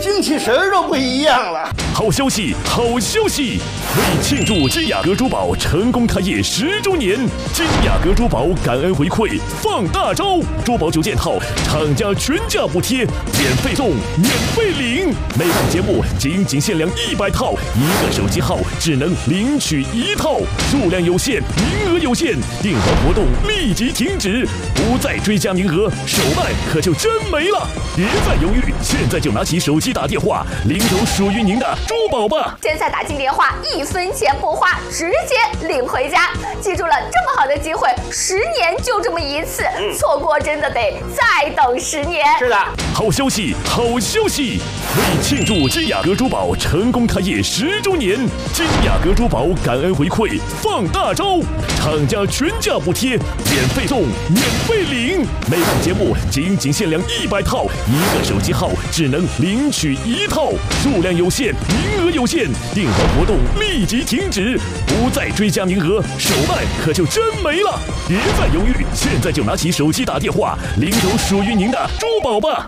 精气神都不一样了。 好消息，好消息！为庆祝金雅阁珠宝成功开业10周年，金雅阁珠宝感恩回馈放大招，珠宝9件套，厂家全价补贴，免费送，免费领。每档节目仅限量100套，一个手机号只能领取1套，数量有限，名额有限，订单活动立即停止，不再追加名额，手办可就真没了。别再犹豫，现在就拿起手机打电话，领走属于您的珠宝吧！ 现在打进电话，1分钱不花，直接领回家。记住了，这么好的机会，10年就这么一次，错过真的得再等10年。 是的， 好消息，好消息！为庆祝金雅阁珠宝成功开业10周年，金雅阁珠宝感恩回馈放大招，厂家全价补贴，免费送，免费领。每档节目仅限量100套，一个手机号只能领取1套，数量有限，名额有限，订单活动立即停止，不再追加名额，手办可就真没了。别再犹豫，现在就拿起手机打电话，领走属于您的珠宝吧！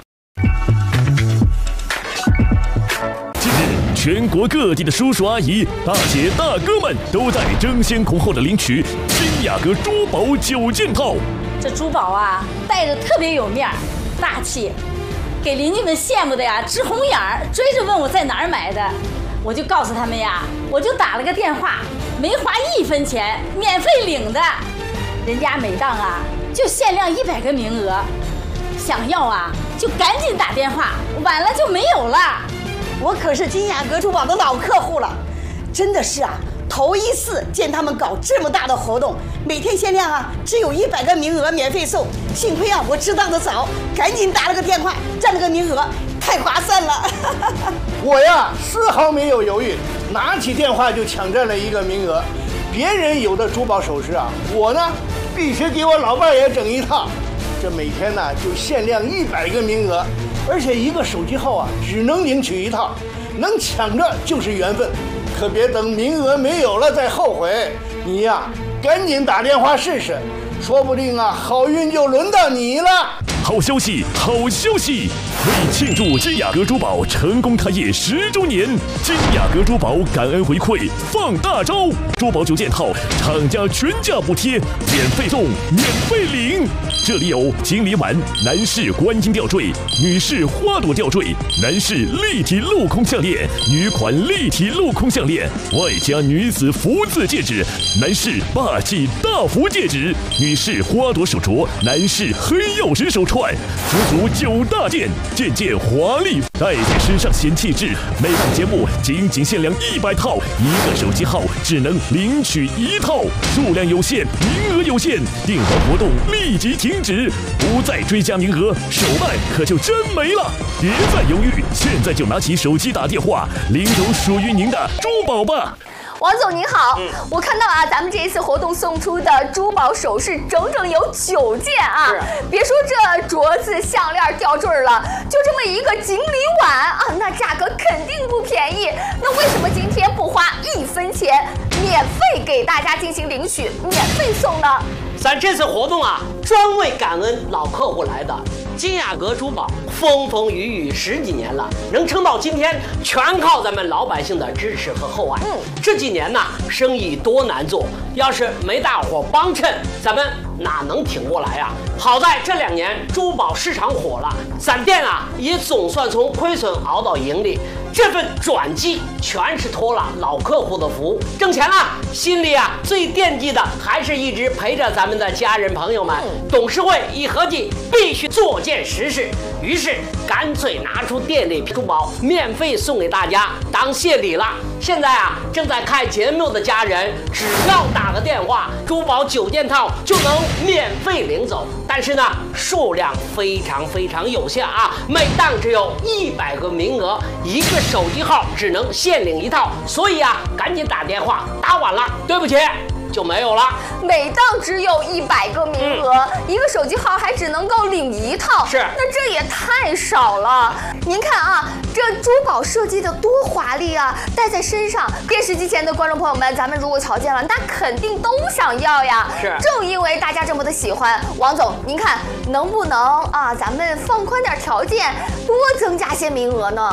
近日，全国各地的叔叔阿姨、大姐大哥们都在争先恐后的领取金雅阁珠宝9件套。 这珠宝啊，戴着特别有面儿，大气，给邻居们羡慕的呀直红眼儿，追着问我在哪儿买的。我就告诉他们呀，我就打了个电话，没花1分钱，免费领的。人家每档啊就限量100个名额，想要啊就赶紧打电话，晚了就没有了。 我可是金雅阁珠宝的老客户了，真的是啊，头一次见他们搞这么大的活动，每天限量啊只有100个名额免费送。幸亏啊我知道的早，赶紧打了个电话，占了个名额，太划算了。 我呀丝毫没有犹豫，拿起电话就抢占了1个名额。别人有的珠宝首饰啊，我呢必须给我老伴儿也整1套。这每天呢就限量100个名额，而且1个手机号啊只能领取1套，能抢着就是缘分，可别等名额没有了再后悔。你呀赶紧打电话试试，说不定啊好运就轮到你了。 好消息，好消息！为庆祝金雅阁珠宝成功开业10周年，金雅阁珠宝感恩回馈放大招，珠宝9件套，厂家全价补贴，免费送，免费领。这里有金梨丸、男士观音吊坠、女士花朵吊坠、男士立体镂空项链、女款立体镂空项链，外加女子福字戒指，男士霸气大福戒指，女士花朵手镯，男士黑曜石手串，足足9大件，件件华丽，戴在身上显气质。每档节目仅限量100套，一个手机号只能领取1套，数量有限，名额有限，订单活动立即停止，不再追加名额，手办可就真没了。别再犹豫，现在就拿起手机打电话，领走属于您的珠宝吧！ 王总您好，我看到啊，咱们这一次活动送出的珠宝首饰整整有9件啊！别说这镯子、项链、吊坠了，就这么一个锦鲤碗啊，那价格肯定不便宜。那为什么今天不花1分钱，免费给大家进行领取，免费送呢？ 咱这次活动啊，专为感恩老客户来的。金雅阁珠宝风风雨雨10几年了，能撑到今天，全靠咱们老百姓的支持和厚爱。这几年呢，生意多难做，要是没大伙帮衬，咱们哪能挺过来啊？好在这2年珠宝市场火了，咱店啊也总算从亏损熬到盈利。这份转机全是托了老客户的福，挣钱了，心里啊最惦记的还是一直陪着咱们的家人朋友们。董事会一合计，必须做件实事，于是干脆拿出店里珠宝免费送给大家当谢礼了。现在啊，正在看节目的家人，只要打个电话，珠宝9件套就能免费领走。但是呢，数量非常有限啊，每档只有100个名额，一个手机号只能限领1套，所以啊，赶紧打电话，打晚了，对不起，就没有了。 每档只有100个名额，一个手机号还只能够领1套， 是， 那这也太少了。您看啊，这珠宝设计的多华丽啊，戴在身上，电视机前的观众朋友们，咱们如果瞧见了，那肯定都想要呀。 是， 正因为大家这么的喜欢，王总，您看能不能啊，咱们放宽点条件，多增加些名额呢？